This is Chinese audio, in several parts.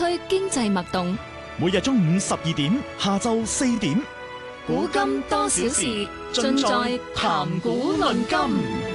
區經濟脈動， 每日中午12點，下晝4點， 古今多少事，盡在談古論今。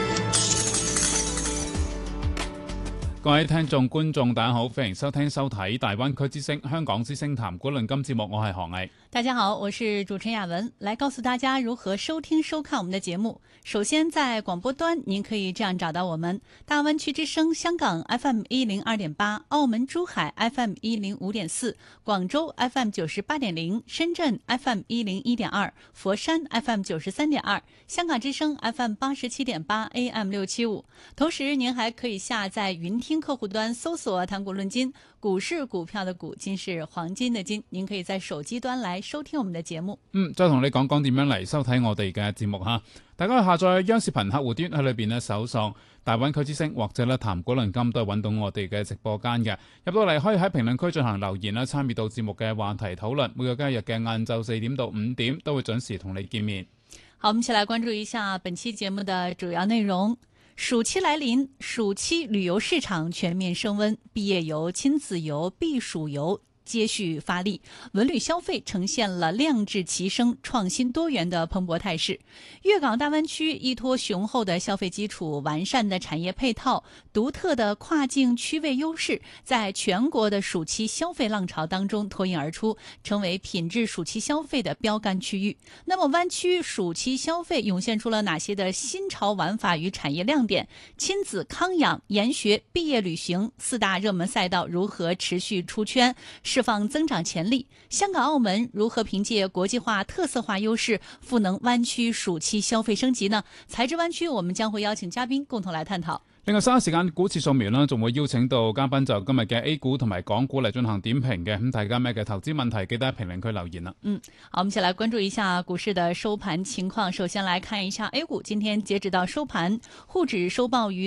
各位聽眾觀眾大家好，歡迎收聽收睇大灣區之聲香港之聲談古論今節目，我係何毅。 大家好，我是主持人雅文，來告訴大家如何收聽收看我們的節目。首先在廣播端您可以這樣找到我們：大灣區之聲香港 FM 102.8，澳門珠海 FM 105.4，廣州 FM 98.0，深圳 FM 101.2，佛山 FM 93.2，香港之聲 FM 87.8 AM 675。同時您還可以下載雲聽客戶端搜索談古論今，股是股票的股，金是黃金的金，您可以在手機端來收聽我們的節目。 再同你講講點樣嚟收睇我哋嘅節目哈。大家下載央視頻客戶端喺裏邊咧搜索大灣區之聲或者咧談古論今，都係揾到我哋嘅直播間嘅。入到嚟可以喺評論區進行留言啦，參與到節目嘅話題討論。每個交易日嘅晏晝4點到5點都會準時同你見面。 好，我們一起來關注一下本期節目的主要內容。暑期來臨，暑期旅遊市場全面升溫，畢業遊、親子遊、避暑遊接續發力，文旅消費呈現了量質齊升、創新多元的蓬勃態勢。粵港大灣區依託雄厚的消費基礎、完善的產業配套、獨特的跨境區位優勢，在全國的暑期消費浪潮當中脫穎而出，成為品質暑期消費的標杆區域。那麼灣區暑期消費湧現出了哪些的新潮玩法與產業亮點？親子康養、研學、畢業旅行四大熱門賽道如何持續出圈，釋放增長潛力？香港、澳門如何憑借國際化、特色化優勢賦能灣區暑期消費升級呢？財智灣區，我們將會邀請嘉賓共同來探討。 另外稍後時間股市掃描啦，仲會邀請到嘉賓就今日嘅 A 股同埋港股嚟進行點評嘅。咁大家咩嘅投資問題，記得喺評論區留言啦。 好，我們一起來關注一下股市的收盤情況。首先來看一下 A 股，今天截止到收盤，滬指收報於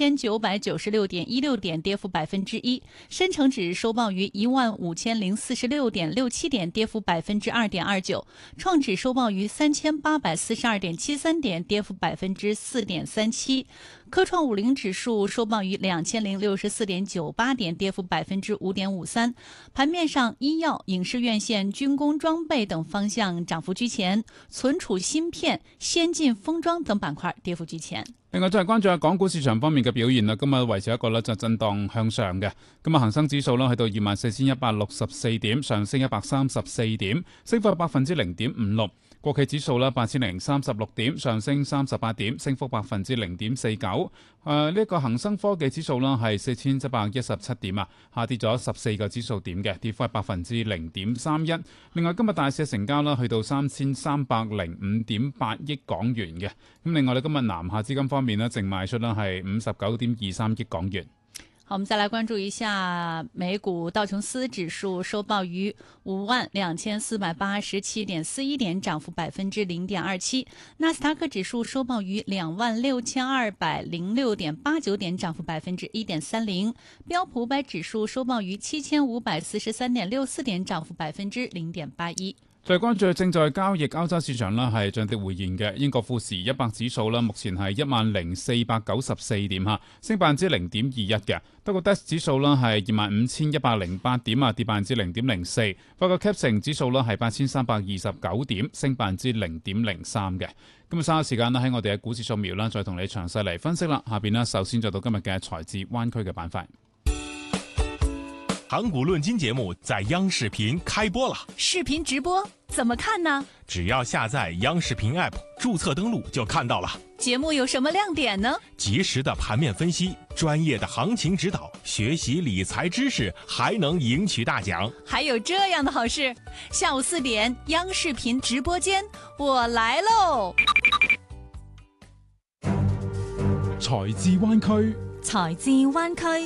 3996.16點，跌幅1%；深成指收報於15046.67點，跌幅2.29%；創指收報於3842.73點，跌幅4.37%；科創50指數收報於2064.98點，跌幅5.53%。盤面上，醫藥、影視院線、軍工裝備等方向漲幅居前，存儲芯片、先進封裝等板塊跌幅居前。 另外再係關注下港股市場方面嘅表現啦，今日維持一個就震盪向上嘅。今日恒生指數去到24,164點，上升134點，升幅0.56%。國企指數8036點，上升38點，升幅0.49%。呢個恒生科技指數係4717點啊，下跌咗14個指數點嘅，跌幅係0.31%。另外今日大市成交去到3305.8億港元嘅。咁另外今日南下資金方面淨賣出係59.23億港元。 好，我們再來關注一下美股道瓊斯指數收報於52487.41點，漲幅0.27%；納斯達克指數收報於26206.89點，漲幅1.30%；標普500指數收報於7543.64點，漲幅0.81%。 再關注正在交易歐洲市場係漲跌回現嘅英國富時100指數目前係10,494點升0.21%嘅。德國 DAX 指數係25,108點跌0.04%。法國 CAC 指數係8,329點，升0.03%嘅。咁稍後時間喺我哋嘅股市掃描再同你詳細嚟分析啦。下邊首先做到今日嘅財智灣區嘅板塊。 談古論今節目在央視頻開播了， 視頻直播怎麼看呢？ 只要下載央視頻 App， 註冊登錄就看到了。 節目有什麼亮點呢？ 及時的盤面分析，專業的行情指導，學習理財知識，還能贏取大獎。 還有這樣的好事，下午4點央視頻直播間，我來嘍！ 財智灣區， 財智灣區。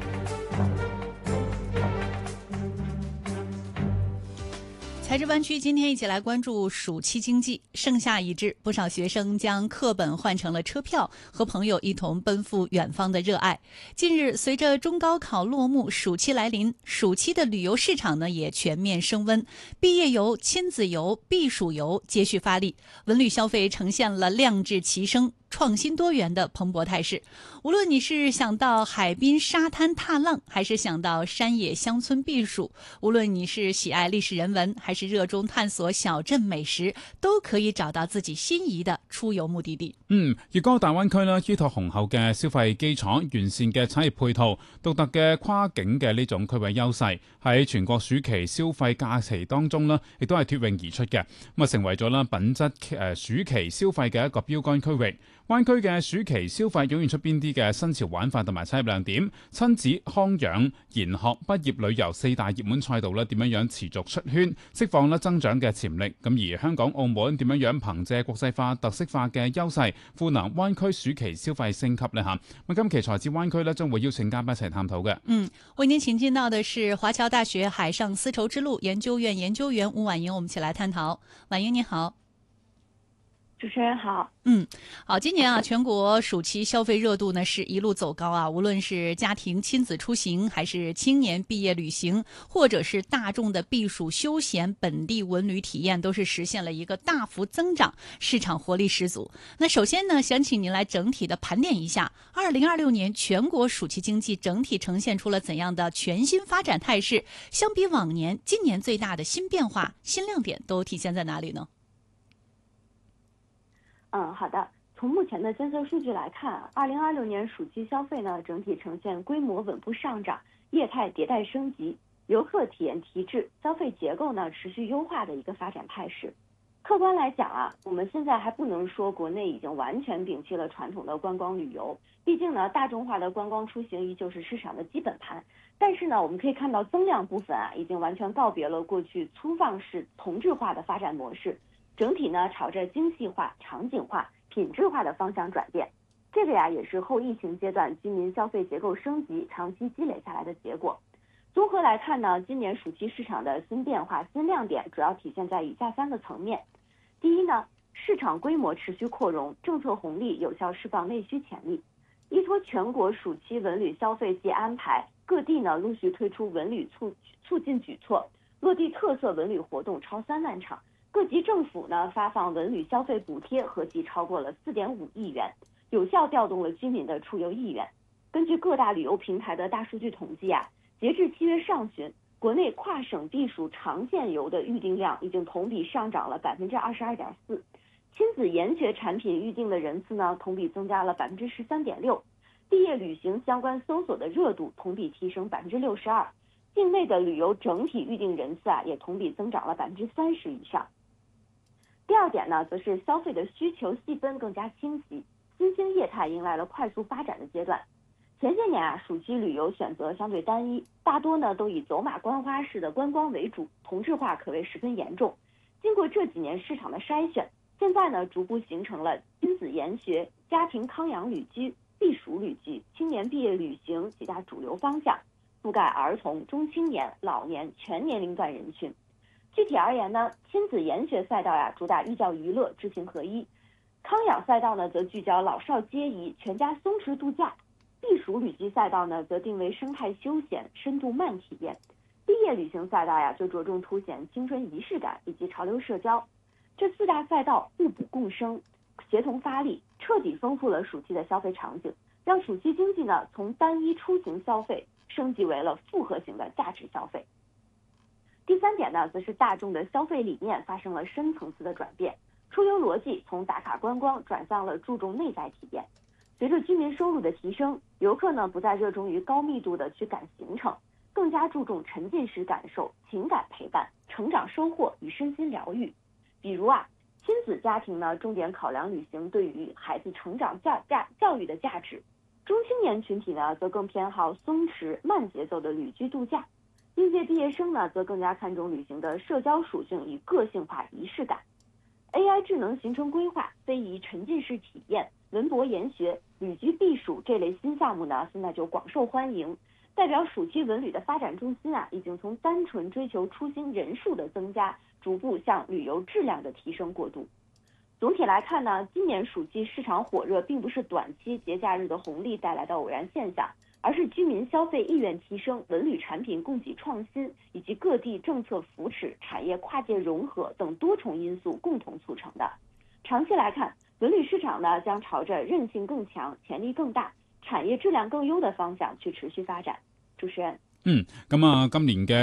財智灣區今天一起來關注暑期經濟。盛夏已至，不少學生將課本換成了車票，和朋友一同奔赴遠方的熱愛。近日，隨着中高考落幕，暑期來臨，暑期的旅遊市場呢也全面升溫，畢業遊、親子遊、避暑遊接續發力，文旅消費呈現了量質齊升、 创新多元的蓬勃态势。无论你是想到海滨沙滩踏浪，还是想到山野乡村避暑，无论你是喜爱历史人文，还是熱衷探索小鎮美食，都可以找到自己心儀嘅出遊目的地。 粵港澳大灣區呢，依託雄厚嘅消費基礎、完善嘅產業配套、獨特嘅跨境嘅呢種區域優勢，喺全國暑期消費假期當中呢，亦都係脫穎而出嘅，咁啊成為咗啦品質暑期消費嘅一個標杆區域。灣區嘅暑期消費湧現出邊啲嘅新潮玩法同埋產業亮點？親子、康養、研學、畢業旅遊四大熱門賽道咧，點樣持續出圈，釋放咧增長嘅潛力？咁而香港、澳門點樣憑借國際化、特色化嘅優勢，賦能灣區暑期消費升級呢？嚇，咁今期財智灣區咧，將會邀請嘉賓一齊探討嘅。 為您請進到的是華僑大學海上絲綢之路研究院研究員吳婉瑩，我們一起來探討。婉瑩你好。 主持人好。 好，今年啊，全國暑期消費熱度呢是一路走高啊，無論是家庭親子出行，還是青年畢業旅行，或者是大眾的避暑休閒本地文旅體驗，都是實現了一個大幅增長，市場活力十足。那首先呢，想請您來整體的盤點一下2026年全國暑期經濟整體呈現出了怎樣的全新發展態勢？相比往年，今年最大的新變化、新亮點都體現在哪裡呢？ 好的。從目前的監測數據來看，2026年暑期消費呢整體呈現規模穩步上漲、業態迭代升級、遊客體驗提質、消費結構呢持續優化的一個發展態勢。客觀來講啊，我們現在還不能說國內已經完全摒棄了傳統的觀光旅遊，畢竟呢大眾化的觀光出行依舊是市場的基本盤。但是呢，我們可以看到增量部分已經完全告別了過去粗放式同質化的發展模式。整體呢朝着精細化、場景化、品質化的方向轉變，這個呀也是後疫情階段居民消費結構升級、長期積累下來的結果。綜合來看呢，今年暑期市場的新變化、新亮點主要體現在以下3個層面。第一呢，市場規模持續擴容，政策紅利有效釋放內需潛力。依託全國暑期文旅消費季安排，各地呢陸續推出文旅促進舉措，落地特色文旅活動超3萬場。各級政府呢發放文旅消費補貼合計超過了4.5億元，有效調動了居民的出遊意願。根據各大旅遊平台的大數據統計啊，截至7月上旬，國內跨省避暑長線遊的預訂量已經同比上漲了22.4%，親子研學產品預訂的人次呢同比增加了13.6%，畢業旅行相關搜索的熱度同比提升62%，境內的旅遊整體預訂人次啊也同比增長了30%以上。第二點呢，則是消費的需求細分更加清晰，新興業態迎來了快速發展的階段。前些年啊，暑期旅遊選擇相對單一，大多呢都以走馬觀花式的觀光為主，同質化可謂十分嚴重。經過這幾年市場的篩選，現在呢逐步形成了親子研學、家庭康養旅居、避暑旅居、青年畢業旅行幾大主流方向，覆蓋兒童、中青年、老年全年齡段人群。具體而言呢，親子研學賽道呀主打寓教於樂、知行合一；康養賽道呢則聚焦老少皆宜、全家鬆弛度假；避暑旅居賽道呢則定為生態休閒、深度慢體驗；畢業旅行賽道呀就着重凸顯青春儀式感以及潮流社交。這4大賽道互補共生，協同發力，徹底豐富了暑期的消費場景，讓暑期經濟呢從單一出行消費升級為了複合型的價值消費。第三點呢，則是大眾的消費理念發生了深層次的轉變，出遊邏輯從打卡觀光轉向了注重內在體驗。隨着居民收入的提升，遊客呢不再熱衷於高密度的去趕行程，更加注重沉浸式感受、情感陪伴、成長收穫與身心療癒。比如啊，親子家庭呢重點考量旅行對於孩子成長教育的價值，中青年群體呢則更偏好鬆弛慢節奏的旅居度假。應屆畢業生呢，則更加看重旅行的社交屬性與個性化儀式感。AI 智能行程規劃、非遺沉浸式體驗、文博研學、旅居避暑這類新項目呢，現在就廣受歡迎。代表暑期文旅的發展重心啊，已經從單純追求出行人數的增加，逐步向旅遊質量的提升過渡。總體來看呢，今年暑期市場火熱，並不是短期節假日的紅利帶來的偶然現象，而是居民消費意願提升、文旅產品供給創新以及各地政策扶持、產業跨界融合等多重因素共同促成的。長期來看， 文旅市場呢將朝着韌性更強、潛力更大、產業質量更優的方向去持續發展。主持人。 咁啊，今年嘅